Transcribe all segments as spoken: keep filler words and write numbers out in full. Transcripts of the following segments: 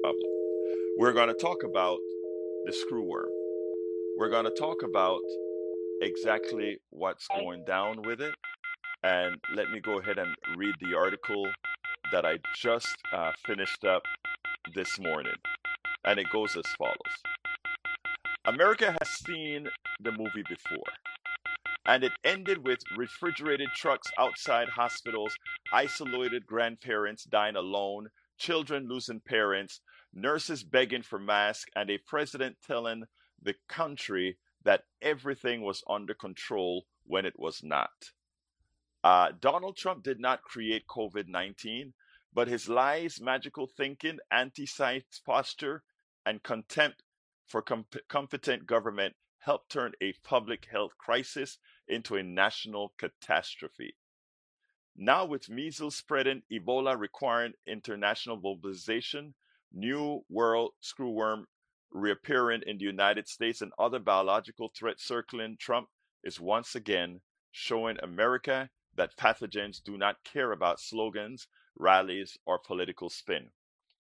problem. We're going to talk about the screwworm. We're going to talk about exactly what's going down with it. And let me go ahead and read the article that I just uh, finished up this morning. And it goes as follows. America has seen the movie before, and it ended with refrigerated trucks outside hospitals, isolated grandparents dying alone, children losing parents, nurses begging for masks, and a president telling the country that everything was under control when it was not. Uh, Donald Trump did not create COVID nineteen, but his lies, magical thinking, anti science posture, and contempt for com- competent government helped turn a public health crisis into a national catastrophe. Now, with measles spreading, Ebola requiring international mobilization, new world screwworm reappearing in the United States, and other biological threats circling, Trump is once again showing America that pathogens do not care about slogans, rallies, or political spin.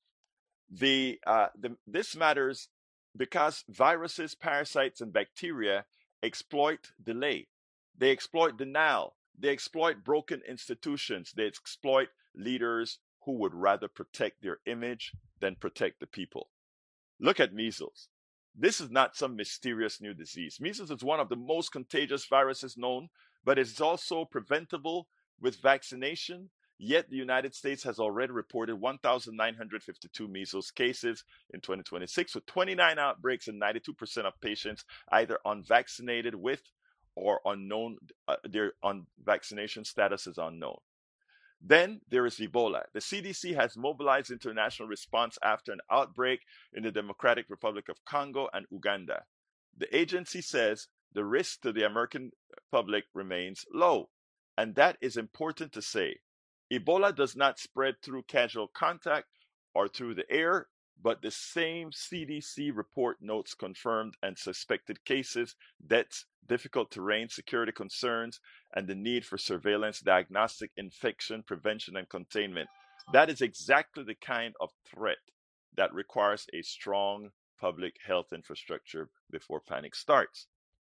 The, uh, the this matters because viruses, parasites, and bacteria exploit delay. They exploit denial. They exploit broken institutions. They exploit leaders who would rather protect their image than protect the people. Look at measles. This is not some mysterious new disease. Measles is one of the most contagious viruses known, but it's also preventable with vaccination. Yet the United States has already reported one thousand nine hundred fifty-two measles cases in twenty twenty-six, with twenty-nine outbreaks and ninety-two percent of patients either unvaccinated with or unknown, uh, their on vaccination status is unknown. Then there is Ebola. The C D C has mobilized international response after an outbreak in the Democratic Republic of Congo and Uganda. The agency says the risk to the American public remains low, and that is important to say. Ebola does not spread through casual contact or through the air, but the same C D C report notes confirmed and suspected cases, deaths, difficult terrain, security concerns, and the need for surveillance, diagnostic, infection, prevention, and containment. That is exactly the kind of threat that requires a strong public health infrastructure before panic starts.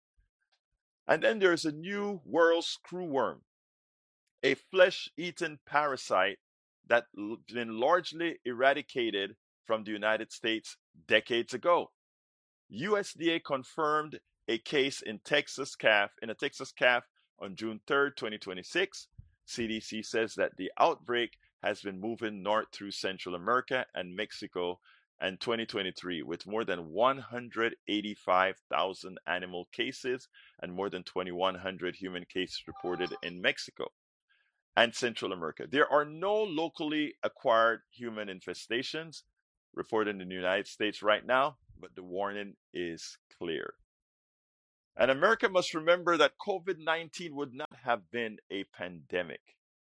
And then there's a new world screwworm, a flesh-eating parasite that's been largely eradicated from the United States decades ago. U S D A confirmed a case in Texas calf in a Texas calf on June third, twenty twenty-six. C D C says that the outbreak has been moving north through Central America and Mexico in twenty twenty-three, with more than one hundred eighty-five thousand animal cases and more than twenty-one hundred human cases reported in Mexico and Central America. There are no locally acquired human infestations reported in the United States right now, but the warning is clear. And America must remember that COVID nineteen would not have been a pandemic,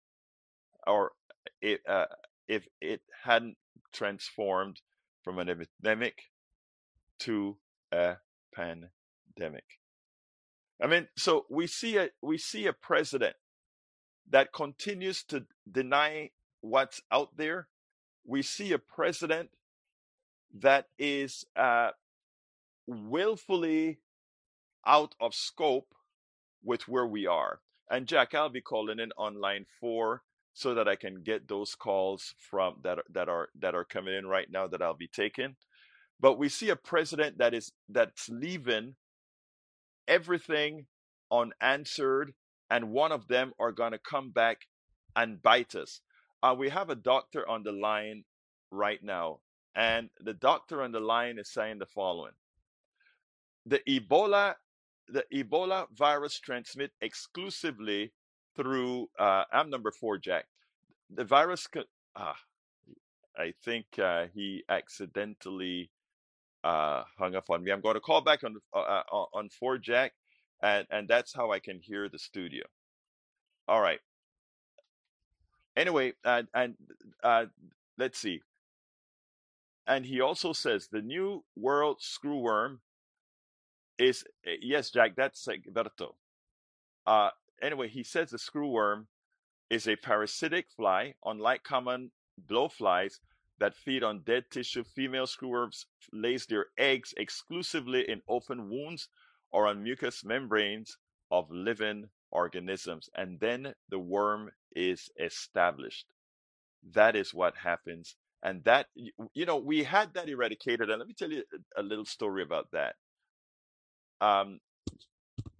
or it, uh, if it hadn't transformed from an epidemic to a pandemic. I mean, so we see a we see a president that continues to deny what's out there. We see a president that is uh, willfully out of scope with where we are. And Jack, I'll be calling in on line four so that I can get those calls from that that are that are coming in right now that I'll be taking. But we see a president that is that's leaving everything unanswered, and one of them are going to come back and bite us. Uh, we have a doctor on the line right now, and the doctor on the line is saying the following: the Ebola, the Ebola virus transmit exclusively through. Uh, I'm number four, Jack. The virus. Co- ah, I think uh, he accidentally uh, hung up on me. I'm going to call back on uh, uh, on four, Jack, and and that's how I can hear the studio. All right. Anyway, and and uh, let's see. And he also says the new world screwworm is eh, yes, Jack. That's Egberto. Uh, anyway, he says the screwworm is a parasitic fly, unlike common blowflies, that feed on dead tissue. Female screwworms lays their eggs exclusively in open wounds or on mucous membranes of living organisms, and then the worm is established. That is what happens. And that, you know, we had that eradicated. And let me tell you a little story about that. Um,